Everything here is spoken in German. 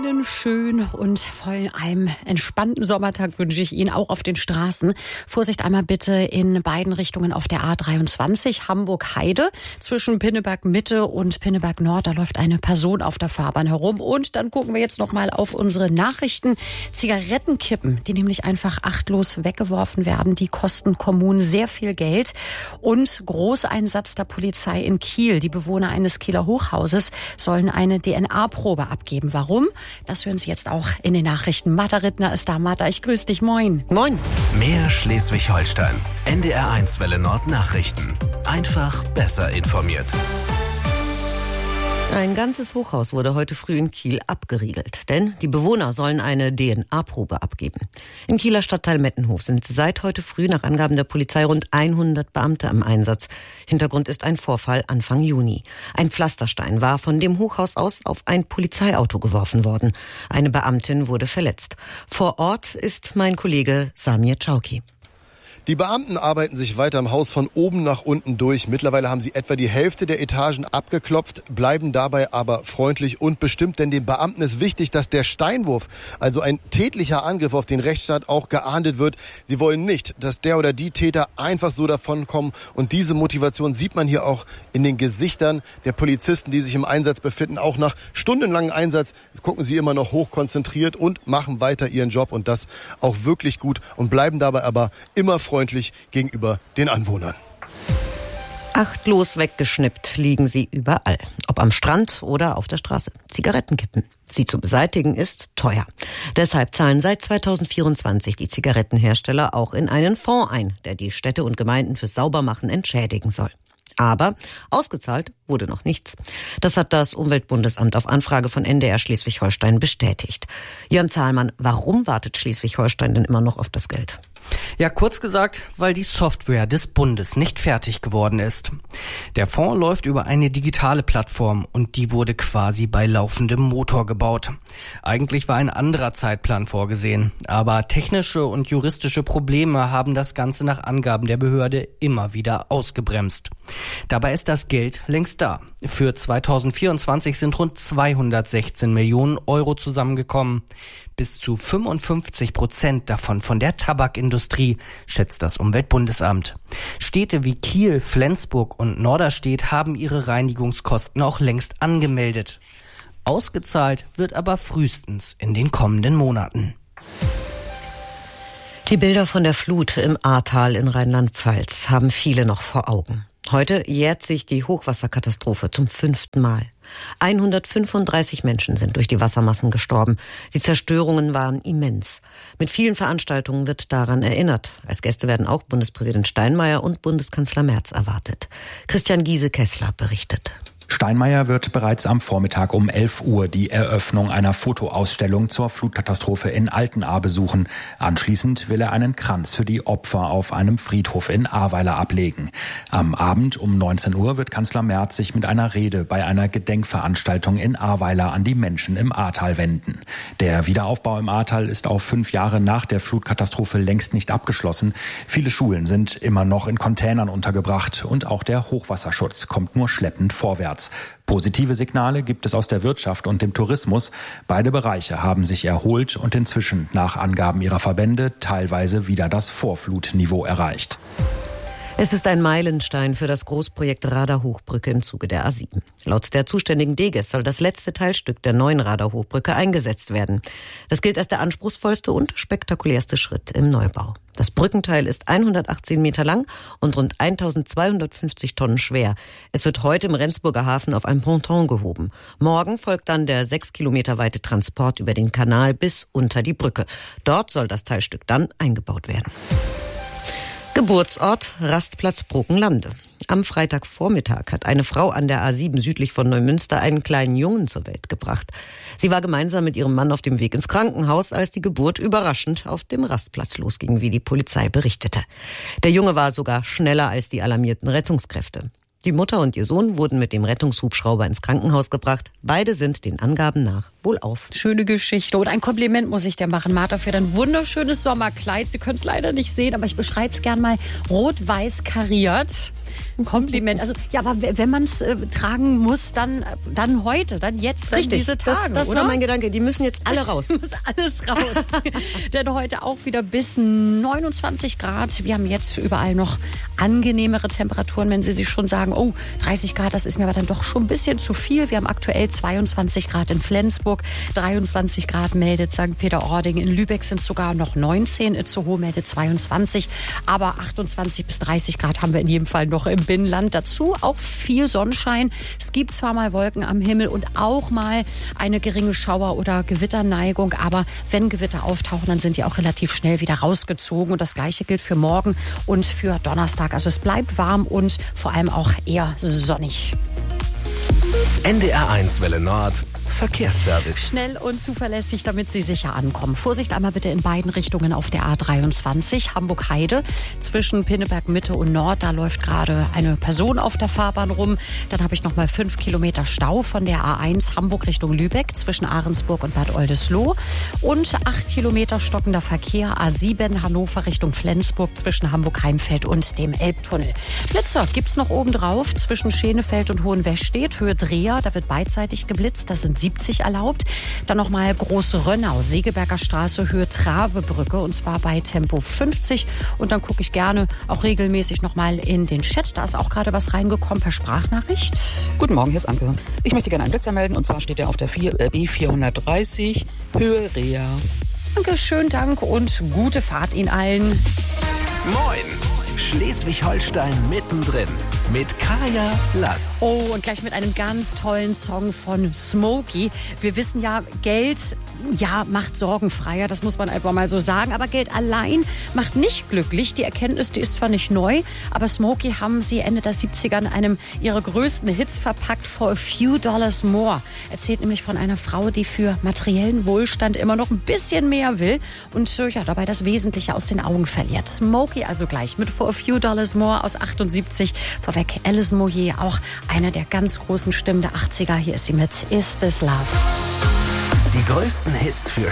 Einen schönen und vor allem entspannten Sommertag wünsche ich Ihnen auch auf den Straßen. Vorsicht einmal bitte in beiden Richtungen auf der A23 Hamburg-Heide. Zwischen Pinneberg-Mitte und Pinneberg-Nord, da läuft eine Person auf der Fahrbahn herum. Und dann gucken wir jetzt noch mal auf unsere Nachrichten. Zigarettenkippen, die nämlich einfach achtlos weggeworfen werden, die kosten Kommunen sehr viel Geld. Und Großeinsatz der Polizei in Kiel. Die Bewohner eines Kieler Hochhauses sollen eine DNA-Probe abgeben. Warum? Das hören Sie jetzt auch in den Nachrichten. Martha Rittner ist da. Martha, ich grüße dich. Moin. Moin. Mehr Schleswig-Holstein. NDR1 Welle Nord Nachrichten. Einfach besser informiert. Ein ganzes Hochhaus wurde heute früh in Kiel abgeriegelt, denn die Bewohner sollen eine DNA-Probe abgeben. Im Kieler Stadtteil Mettenhof sind seit heute früh nach Angaben der Polizei rund 100 Beamte am Einsatz. Hintergrund ist ein Vorfall Anfang Juni. Ein Pflasterstein war von dem Hochhaus aus auf ein Polizeiauto geworfen worden. Eine Beamtin wurde verletzt. Vor Ort ist mein Kollege Samir Chauki. Die Beamten arbeiten sich weiter im Haus von oben nach unten durch. Mittlerweile haben sie etwa die Hälfte der Etagen abgeklopft, bleiben dabei aber freundlich und bestimmt. Denn den Beamten ist wichtig, dass der Steinwurf, also ein tätlicher Angriff auf den Rechtsstaat, auch geahndet wird. Sie wollen nicht, dass der oder die Täter einfach so davonkommen. Und diese Motivation sieht man hier auch in den Gesichtern der Polizisten, die sich im Einsatz befinden. Auch nach stundenlangem Einsatz gucken sie immer noch hochkonzentriert und machen weiter ihren Job. Und das auch wirklich gut und bleiben dabei aber immer freundlich gegenüber den Anwohnern. Achtlos weggeschnippt liegen sie überall, ob am Strand oder auf der Straße. Zigarettenkippen. Sie zu beseitigen ist teuer. Deshalb zahlen seit 2024 die Zigarettenhersteller auch in einen Fonds ein, der die Städte und Gemeinden fürs Saubermachen entschädigen soll. Aber ausgezahlt wurde noch nichts. Das hat das Umweltbundesamt auf Anfrage von NDR Schleswig-Holstein bestätigt. Jörn Zahlmann, warum wartet Schleswig-Holstein denn immer noch auf das Geld? Ja, kurz gesagt, weil die Software des Bundes nicht fertig geworden ist. Der Fonds läuft über eine digitale Plattform und die wurde quasi bei laufendem Motor gebaut. Eigentlich war ein anderer Zeitplan vorgesehen, aber technische und juristische Probleme haben das Ganze nach Angaben der Behörde immer wieder ausgebremst. Dabei ist das Geld längst da. Für 2024 sind rund 216 Millionen Euro zusammengekommen. Bis zu 55% davon von der Tabakindustrie, schätzt das Umweltbundesamt. Städte wie Kiel, Flensburg und Norderstedt haben ihre Reinigungskosten auch längst angemeldet. Ausgezahlt wird aber frühestens in den kommenden Monaten. Die Bilder von der Flut im Ahrtal in Rheinland-Pfalz haben viele noch vor Augen. Heute jährt sich die Hochwasserkatastrophe zum 5. Mal. 135 Menschen sind durch die Wassermassen gestorben. Die Zerstörungen waren immens. Mit vielen Veranstaltungen wird daran erinnert. Als Gäste werden auch Bundespräsident Steinmeier und Bundeskanzler Merz erwartet. Christian Giese-Kessler berichtet. Steinmeier wird bereits am Vormittag um 11 Uhr die Eröffnung einer Fotoausstellung zur Flutkatastrophe in Altenahr besuchen. Anschließend will er einen Kranz für die Opfer auf einem Friedhof in Ahrweiler ablegen. Am Abend um 19 Uhr wird Kanzler Merz sich mit einer Rede bei einer Gedenkveranstaltung in Ahrweiler an die Menschen im Ahrtal wenden. Der Wiederaufbau im Ahrtal ist auch 5 Jahre nach der Flutkatastrophe längst nicht abgeschlossen. Viele Schulen sind immer noch in Containern untergebracht und auch der Hochwasserschutz kommt nur schleppend vorwärts. Positive Signale gibt es aus der Wirtschaft und dem Tourismus. Beide Bereiche haben sich erholt und inzwischen nach Angaben ihrer Verbände teilweise wieder das Vorflutniveau erreicht. Es ist ein Meilenstein für das Großprojekt Radar-Hochbrücke im Zuge der A7. Laut der zuständigen DGES soll das letzte Teilstück der neuen Radar-Hochbrücke eingesetzt werden. Das gilt als der anspruchsvollste und spektakulärste Schritt im Neubau. Das Brückenteil ist 118 Meter lang und rund 1250 Tonnen schwer. Es wird heute im Rendsburger Hafen auf einem Ponton gehoben. Morgen folgt dann der 6 Kilometer weite Transport über den Kanal bis unter die Brücke. Dort soll das Teilstück dann eingebaut werden. Geburtsort Rastplatz Brokenlande. Am Freitagvormittag hat eine Frau an der A7 südlich von Neumünster einen kleinen Jungen zur Welt gebracht. Sie war gemeinsam mit ihrem Mann auf dem Weg ins Krankenhaus, als die Geburt überraschend auf dem Rastplatz losging, wie die Polizei berichtete. Der Junge war sogar schneller als die alarmierten Rettungskräfte. Die Mutter und ihr Sohn wurden mit dem Rettungshubschrauber ins Krankenhaus gebracht. Beide sind den Angaben nach wohlauf. Schöne Geschichte. Und ein Kompliment muss ich dir machen, Martha, für dein wunderschönes Sommerkleid. Sie können es leider nicht sehen, aber ich beschreibe es gern mal rot-weiß kariert. Kompliment. Also ja, aber wenn man es tragen muss, dann heute, dann jetzt, dann Richtig, diese Tage, das oder? war mein Gedanke. Die müssen jetzt alle raus. Muss alles raus. Denn heute auch wieder bis 29 Grad. Wir haben jetzt überall noch angenehmere Temperaturen, wenn Sie sich schon sagen, oh, 30 Grad, das ist mir aber dann doch schon ein bisschen zu viel. Wir haben aktuell 22 Grad in Flensburg, 23 Grad meldet St. Peter-Ording. In Lübeck sind sogar noch 19, Itzehoe meldet 22. Aber 28 bis 30 Grad haben wir in jedem Fall noch im Binnenland. Dazu auch viel Sonnenschein. Es gibt zwar mal Wolken am Himmel und auch mal eine geringe Schauer- oder Gewitterneigung. Aber wenn Gewitter auftauchen, dann sind die auch relativ schnell wieder rausgezogen. Und das Gleiche gilt für morgen und für Donnerstag. Also es bleibt warm und vor allem auch eher sonnig. NDR1 Welle Nord. Verkehrsservice. Schnell und zuverlässig, damit Sie sicher ankommen. Vorsicht einmal bitte in beiden Richtungen auf der A23, Hamburg-Heide. Zwischen Pinneberg Mitte und Nord, da läuft gerade eine Person auf der Fahrbahn rum. Dann habe ich noch mal 5 Kilometer Stau von der A1 Hamburg Richtung Lübeck zwischen Ahrensburg und Bad Oldesloe. Und 8 Kilometer stockender Verkehr A7 Hannover Richtung Flensburg zwischen Hamburg-Heimfeld und dem Elbtunnel. Blitzer gibt's noch oben drauf zwischen Schenefeld und Hohenwestedt, Höhe Dreher. Da wird beidseitig geblitzt, das sind 70 erlaubt. Dann nochmal Große Rönnau, Segeberger Straße, Höhe Travebrücke und zwar bei Tempo 50. Und dann gucke ich gerne auch regelmäßig nochmal in den Chat. Da ist auch gerade was reingekommen per Sprachnachricht. Guten Morgen, hier ist Anke. Ich möchte gerne einen Blitzer melden und zwar steht er auf der B430, Höhe Rea. Danke, schönen Dank und gute Fahrt Ihnen allen. Moin! Schleswig-Holstein mittendrin mit Kaya Lass. Oh, und gleich mit einem ganz tollen Song von Smokey. Wir wissen ja, Geld, ja, macht sorgenfreier, das muss man einfach mal so sagen. Aber Geld allein macht nicht glücklich. Die Erkenntnis, die ist zwar nicht neu, aber Smokey haben sie Ende der 70er in einem ihrer größten Hits verpackt, For a Few Dollars More. Erzählt nämlich von einer Frau, die für materiellen Wohlstand immer noch ein bisschen mehr will und ja, dabei das Wesentliche aus den Augen verliert. Smokey also gleich mit For a Few Dollars More aus 78. Vorweg Alison Moyet, auch eine der ganz großen Stimmen der 80er. Hier ist sie mit Is This Love. Die größten Hits für